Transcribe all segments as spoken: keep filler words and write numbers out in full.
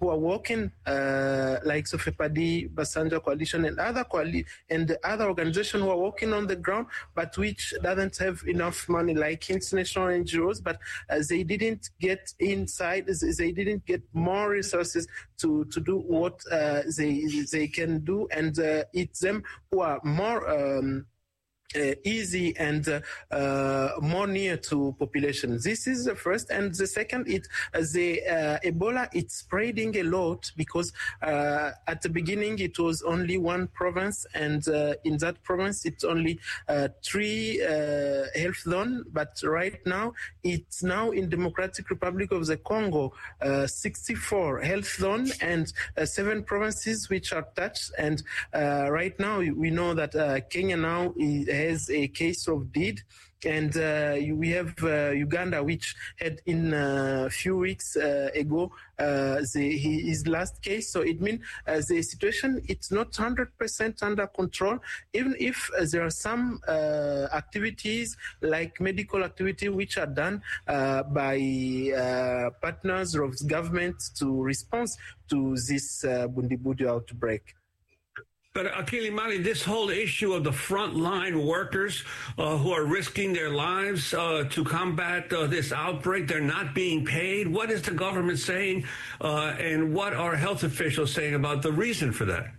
who are working, uh, like Sofepadi, Basanja Coalition, and other coali- and the other organizations who are working on the ground, but which doesn't have enough money, like international N G Os, but uh, they didn't get inside, they didn't get more resources to, to do what uh, they they can do, and uh, it's them who are more um, Uh, easy and uh, uh, more near to population. This is the first, and the second, it uh, the uh, Ebola it's spreading a lot because uh, at the beginning it was only one province, and uh, in that province it's only uh, three uh, health zone. But right now it's now in Democratic Republic of the Congo, uh, sixty-four health zone and uh, seven provinces which are touched. And uh, right now we know that uh, Kenya now is has a case of D I D, and uh, we have uh, Uganda, which had in a uh, few weeks uh, ago uh, the, his last case. So it means uh, the situation it's not one hundred percent under control, even if uh, there are some uh, activities like medical activity which are done uh, by uh, partners of government to respond to this uh, Bundibugyo outbreak. But Akili Mali, this whole issue of the frontline workers uh, who are risking their lives uh, to combat uh, this outbreak, they're not being paid. What is the government saying, uh, and what are health officials saying about the reason for that?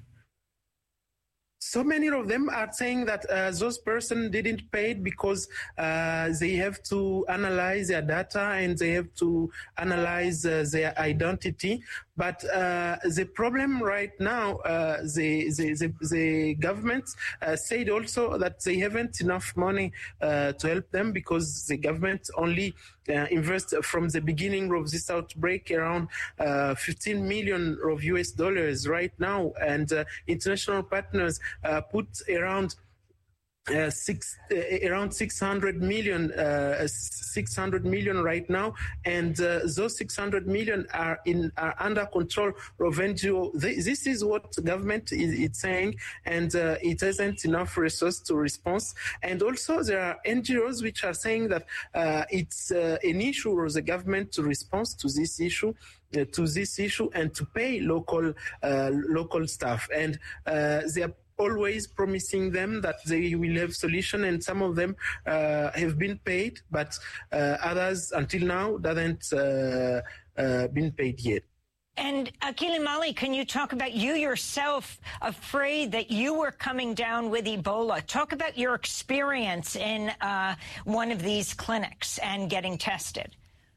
So many of them are saying that uh, those persons didn't pay because uh, they have to analyze their data and they have to analyze uh, their identity. But uh, the problem right now, uh, the, the, the, the government uh, said also that they haven't enough money uh, to help them because the government only uh, invests from the beginning of this outbreak around uh, fifteen million of U S dollars right now. And uh, international partners uh, put around Uh, six uh, around six hundred million, uh, six hundred million right now, and uh, those six hundred million are in are under control of N G O. This is what the government is it's saying, and uh, it hasn't enough resource to respond. And also there are N G Os which are saying that uh, it's uh, an issue for the government to respond to this issue. Uh, to this issue and to pay local uh, local staff, and uh, they are always promising them that they will have solution, and some of them uh, have been paid, but uh, others until now doesn't uh, uh, been paid yet. And Akili Mali, can you talk about you yourself afraid that you were coming down with Ebola? Talk about your experience in uh, one of these clinics and getting tested.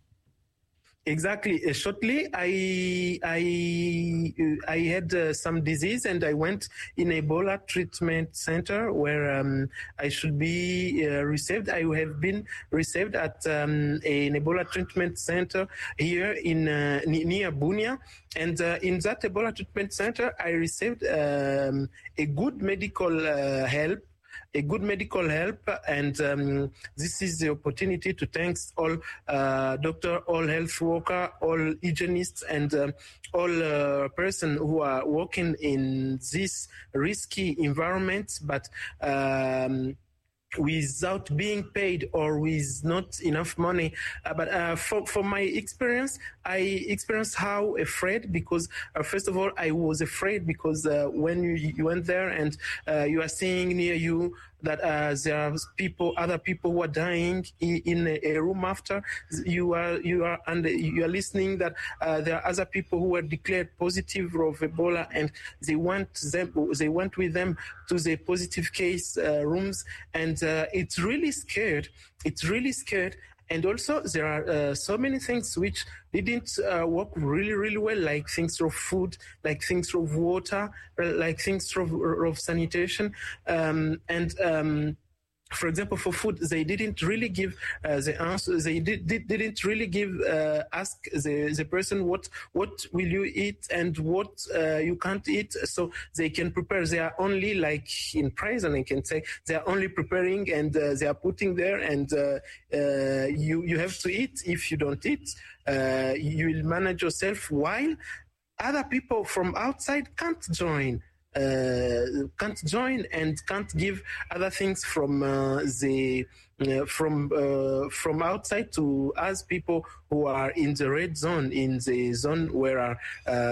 Exactly. Uh, shortly, I I uh, I had uh, some disease, and I went in Ebola treatment center where um, I should be uh, received. I have been received at um, an Ebola treatment center here in uh, near Bunia, and uh, in that Ebola treatment center, I received um, a good medical uh, help. A good medical help, and um, this is the opportunity to thank all uh, doctor, all health worker, all hygienists, and um, all uh, person who are working in this risky environment, but um, without being paid or with not enough money. Uh, but uh, for, for my experience, I experienced how afraid, because uh, first of all, I was afraid because uh, when you, you went there and uh, you are seeing near you that uh, there are people, other people who are dying in, in a, a room after you are, you are, and you are listening that uh, there are other people who were declared positive of Ebola, and they went them, they went with them to the positive case uh, rooms, and uh, it's really scared. It's really scared. And also, there are uh, so many things which didn't uh, work really, really well, like things of food, like things of water, like things of, of sanitation. Um, and um, for example, for food, they didn't really give uh, the answer. They did, did, didn't really give uh, ask the, the person what what will you eat and what uh, you can't eat, so they can prepare. They are only like in prison, I can say. They are only preparing, and uh, they are putting there, and uh, uh, you you have to eat. If you don't eat, uh, you will manage yourself. While other people from outside can't join. Uh, can't join and can't give other things from uh, the uh, from uh, from outside to us people who are in the red zone, in the zone where uh,